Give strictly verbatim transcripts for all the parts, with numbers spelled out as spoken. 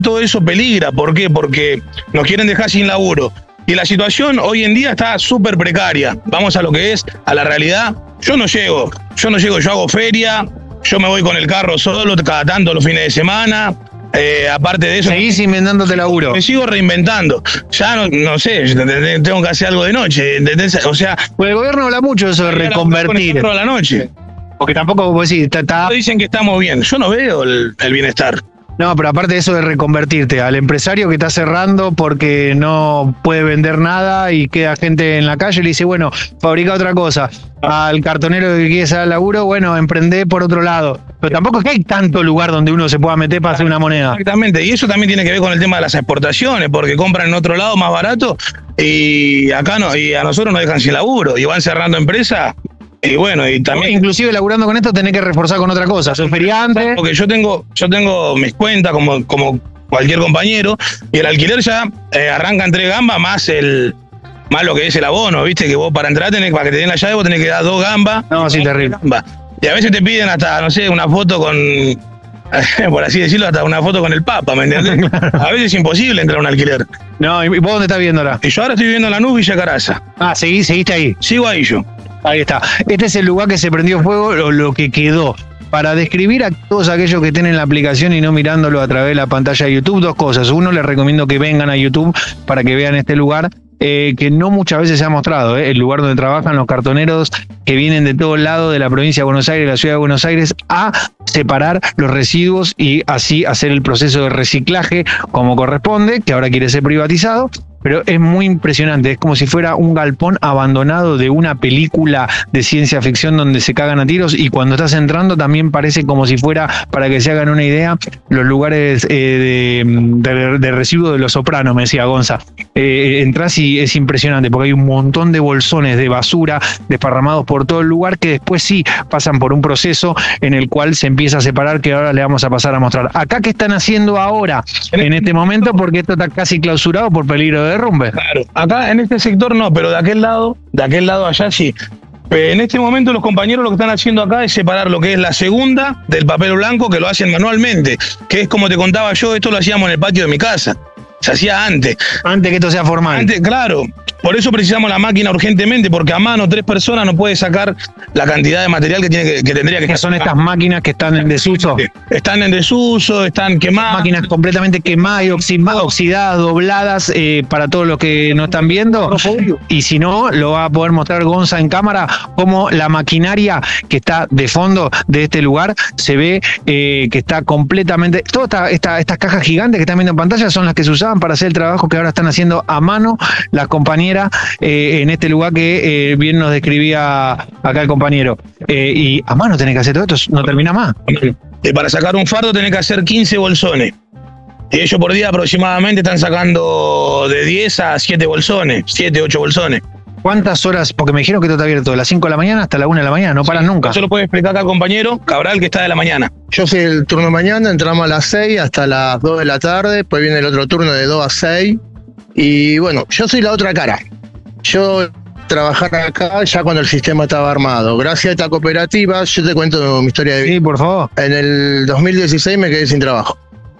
todo eso peligra. ¿Por qué? Porque nos quieren dejar sin laburo. Y la situación hoy en día está súper precaria. Vamos a lo que es, a la realidad. Yo no llego, yo no llego, yo hago feria, yo me voy con el carro solo cada tanto los fines de semana. Eh, aparte de eso... Seguís inventándote laburo. Me sigo reinventando. Ya no, no sé, tengo que hacer algo de noche. ¿Entendés? O sea... Pues el gobierno habla mucho de eso de reconvertir. A la noche. Porque tampoco, vos decís, está, está... Dicen que estamos bien. Yo no veo el, el bienestar. No, pero aparte de eso de reconvertirte, al empresario que está cerrando porque no puede vender nada y queda gente en la calle, le dice, bueno, fabrica otra cosa. Al cartonero que quiere salir al laburo, bueno, emprendé por otro lado. Pero tampoco es que hay tanto lugar donde uno se pueda meter para hacer una moneda. Exactamente, y eso también tiene que ver con el tema de las exportaciones, porque compran en otro lado más barato y acá no, y a nosotros nos dejan sin laburo y van cerrando empresas. Y bueno, y también... Inclusive laburando con esto tenés que reforzar con otra cosa, sos feriante. Porque yo tengo, yo tengo mis cuentas como, como cualquier compañero, y el alquiler ya eh, arranca en tres gambas más el más lo que es el abono, viste, que vos para entrar tenés, para que te den la llave, vos tenés que dar dos gambas. No, sí, terrible. Gambas. Y a veces te piden hasta, no sé, una foto con, por así decirlo, hasta una foto con el Papa, ¿me entiendes? Claro. A veces es imposible entrar a un alquiler. No, ¿y vos dónde estás viéndola? Y yo ahora estoy viviendo en Lanús, Villa Caraza. Ah, ¿seguí, seguiste ahí? Sigo ahí yo. Ahí está. Este es el lugar que se prendió fuego, o lo que quedó. Para describir a todos aquellos que tienen la aplicación y no mirándolo a través de la pantalla de YouTube, dos cosas. Uno, les recomiendo que vengan a YouTube para que vean este lugar, eh, que no muchas veces se ha mostrado, eh, el lugar donde trabajan los cartoneros que vienen de todos lados de la provincia de Buenos Aires, de la ciudad de Buenos Aires, a separar los residuos y así hacer el proceso de reciclaje como corresponde, que ahora quiere ser privatizado. Pero es muy impresionante, es como si fuera un galpón abandonado de una película de ciencia ficción donde se cagan a tiros, y cuando estás entrando también parece como si fuera, para que se hagan una idea, los lugares eh, de, de, de residuos de Los Sopranos, me decía Gonza. Eh, entras y es impresionante porque hay un montón de bolsones de basura desparramados por todo el lugar que después sí pasan por un proceso en el cual se empieza a separar, que ahora le vamos a pasar a mostrar. Acá, ¿qué están haciendo ahora en este momento? Porque esto está casi clausurado por peligro de derrumbe. Claro, acá en este sector no, pero de aquel lado, de aquel lado allá sí. En este momento los compañeros lo que están haciendo acá es separar lo que es la segunda del papel blanco, que lo hacen manualmente, que es como te contaba yo, esto lo hacíamos en el patio de mi casa. Se hacía antes. Antes que esto sea formal. Antes, claro. Por eso precisamos la máquina urgentemente, porque a mano tres personas no puede sacar la cantidad de material que tiene que, que tendría que. ¿Qué son estas máquinas que están en desuso? Están en desuso, están quemadas. Máquinas completamente quemadas y oxidadas, oxidadas dobladas, eh, para todos los que no están viendo. Y si no, lo va a poder mostrar Gonza en cámara, cómo la maquinaria que está de fondo de este lugar se ve eh, que está completamente. Todas esta, esta, estas cajas gigantes que están viendo en pantalla son las que se usaban para hacer el trabajo que ahora están haciendo a mano las compañeras. Eh, en este lugar que eh, bien nos describía acá el compañero. Eh, y a mano tenés que hacer todo esto, no termina más. Y para sacar un fardo tenés que hacer quince bolsones. Y ellos por día aproximadamente están sacando de diez a siete bolsones, siete, ocho bolsones. ¿Cuántas horas? Porque me dijeron que esto está abierto de las cinco de la mañana hasta la una de la mañana, no paran nunca. Eso lo puede explicar acá el compañero Cabral, que está de la mañana. Yo soy el turno de mañana, entramos a las seis hasta las dos de la tarde, después viene el otro turno de dos a seis. Y bueno, yo soy la otra cara. Yo trabajar acá ya cuando el sistema estaba armado. Gracias a esta cooperativa, yo te cuento mi historia de vida. Sí, por favor. En el dos mil dieciséis me quedé sin trabajo.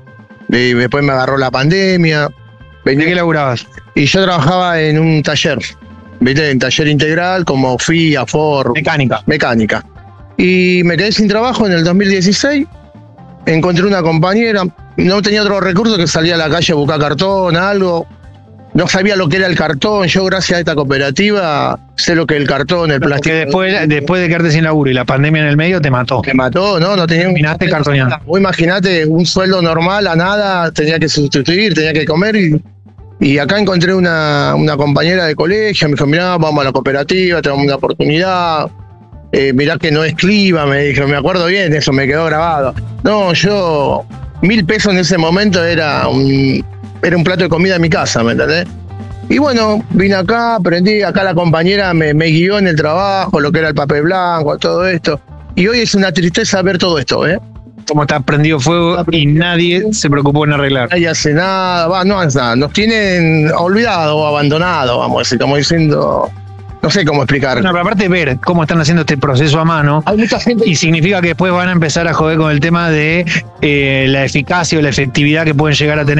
Y después me agarró la pandemia. ¿De qué laburabas? Y yo trabajaba en un taller, ¿viste? En taller integral, como F I A, Ford. Mecánica. Mecánica. Y me quedé sin trabajo en el dos mil dieciséis. Encontré una compañera. No tenía otro recurso que salir a la calle a buscar cartón, algo. No sabía lo que era el cartón. Yo, gracias a esta cooperativa, sé lo que es el cartón, el plástico. Porque después, después de quedarte sin laburo y la pandemia en el medio, te mató. Te mató, ¿no? No tenía. Terminaste cartoneando. Vos imaginate, un sueldo normal a nada, tenía que sustituir, tenía que comer. Y, y acá encontré una, una compañera de colegio. Me dijo, mirá, vamos a la cooperativa, tenemos una oportunidad. Eh, mirá que no es clima, me dijo. Me acuerdo bien, eso me quedó grabado. No, yo, mil pesos en ese momento era un. Era un plato de comida en mi casa, ¿me entendés? Y bueno, vine acá, aprendí, acá la compañera me, me guió en el trabajo, lo que era el papel blanco, todo esto. Y hoy es una tristeza ver todo esto, ¿eh? Como está prendido fuego y nadie se preocupó en arreglar. Nadie hace nada, va, no hace nada. Nos tienen olvidado o abandonado, vamos a decir, como diciendo, no sé cómo explicar. Bueno, pero aparte ver cómo están haciendo este proceso a mano, Hay mucha gente. y significa que después van a empezar a joder con el tema de eh, la eficacia o la efectividad que pueden llegar a tener